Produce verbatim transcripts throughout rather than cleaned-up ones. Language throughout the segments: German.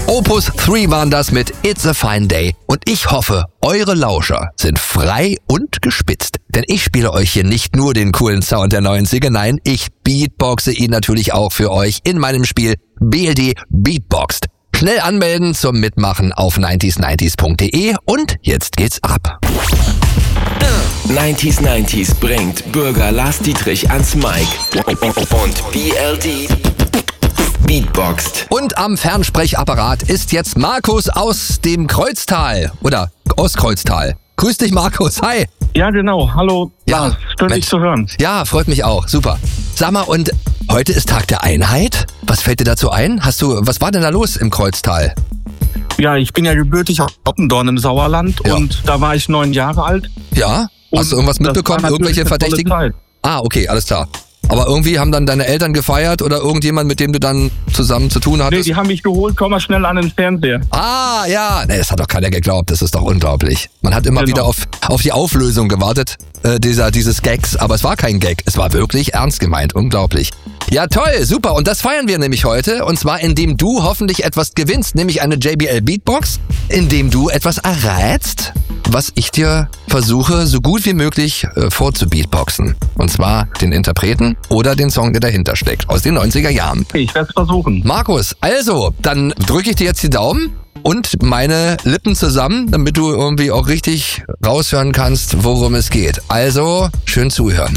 Opus drei waren das mit It's a Fine Day. Und ich hoffe, eure Lauscher sind frei und gespitzt. Denn ich spiele euch hier nicht nur den coolen Sound der neunziger, nein, ich beatboxe ihn natürlich auch für euch in meinem Spiel B L D Beatboxed. Schnell anmelden zum Mitmachen auf neunzig neunzig punkt de und jetzt geht's ab. neunzig neunzig bringt Bürger Lars Dietrich ans Mic und B L D Beatboxed. Und am Fernsprechapparat ist jetzt Markus aus dem Kreuztal oder aus Kreuztal. Grüß dich, Markus. Hi. Ja, genau. Hallo, Ja, Lars. Schön, dich Mensch. zu hören. Ja, freut mich auch. Super. Sag mal, und heute ist Tag der Einheit. Was fällt dir dazu ein? Hast du, was war denn da los im Kreuztal? Ja, ich bin ja gebürtig aus Oppendorn im Sauerland Ja. und da war ich neun Jahre alt. Ja? Hast du Und irgendwas das mitbekommen? war natürlich Irgendwelche eine tolle Verdächtigen? Zeit. Ah, okay, alles klar. Aber irgendwie haben dann deine Eltern gefeiert oder irgendjemand, mit dem du dann zusammen zu tun Nee, hattest? die haben mich geholt, komm mal schnell an den Fernseher. Ah, ja. Nee, das hat doch keiner geglaubt. Das ist doch unglaublich. Man hat immer Genau. wieder auf, auf die Auflösung gewartet, äh, dieser, dieses Gags. Aber es war kein Gag. Es war wirklich ernst gemeint. Unglaublich. Ja, toll. Super. Und das feiern wir nämlich heute. Und zwar, indem du hoffentlich etwas gewinnst. Nämlich eine J B L Beatbox. Indem du etwas errätst, was ich dir versuche, so gut wie möglich äh, vorzubeatboxen. Und zwar den Interpreten oder den Song, der dahinter steckt. Aus den neunziger Jahren. Ich werde es versuchen. Markus, also, dann drücke ich dir jetzt die Daumen und meine Lippen zusammen, damit du irgendwie auch richtig raushören kannst, worum es geht. Also, schön zuhören.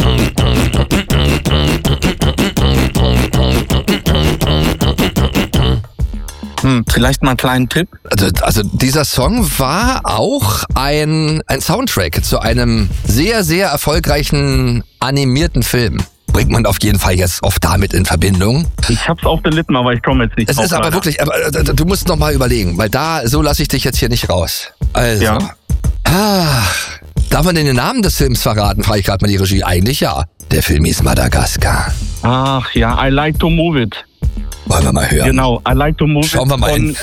Hm, vielleicht mal einen kleinen Tipp. Also, also dieser Song war auch ein, ein Soundtrack zu einem sehr, sehr erfolgreichen animierten Film. Bringt man auf jeden Fall jetzt oft damit in Verbindung. Ich hab's auf den Lippen, aber ich komme jetzt nicht Es drauf. ist aber leider. wirklich, aber äh, du musst noch mal überlegen, weil da, so lasse ich dich jetzt hier nicht raus. Also. Ja. Ah, darf man denn den Namen des Films verraten? Frage ich gerade mal die Regie. Eigentlich ja. Der Film hieß Madagaskar. Ach ja, I like to move it. Wollen wir mal hören? Genau, I like to move Schauen it. wir mal hin.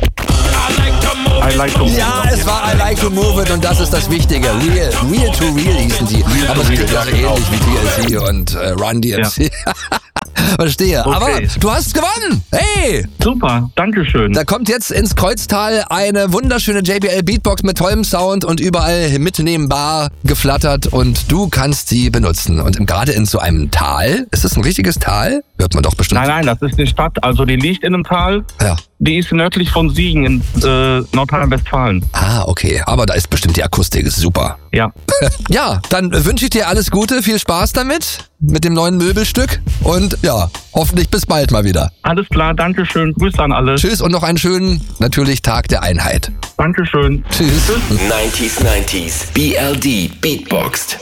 I like to move Ja, it. es war I Like to Move It und das ist das Wichtige. Real, Real to Real hießen die. Aber es to klingt Real, auch genau. ähnlich wie D L C und äh, Run D M C. Verstehe. Okay. Aber du hast gewonnen. Hey! Super, dankeschön. Da kommt jetzt ins Kreuztal eine wunderschöne J B L Beatbox mit tollem Sound und überall mitnehmbar geflattert und du kannst sie benutzen. Und im- gerade in so einem Tal, ist das ein richtiges Tal? Hört man doch bestimmt. Nein, nein, das ist eine Stadt. Also die liegt in einem Tal. Ja. Die ist nördlich von Siegen in äh, Nordrhein-Westfalen. Ah, okay. Aber da ist bestimmt die Akustik super. Ja. Ja, dann wünsche ich dir alles Gute, viel Spaß damit, mit dem neuen Möbelstück und ja, hoffentlich bis bald mal wieder. Alles klar, Dankeschön. Grüße an alle. Tschüss und noch einen schönen, natürlich Tag der Einheit. Dankeschön. Tschüss. neunzig neunzig B L D Beatboxed.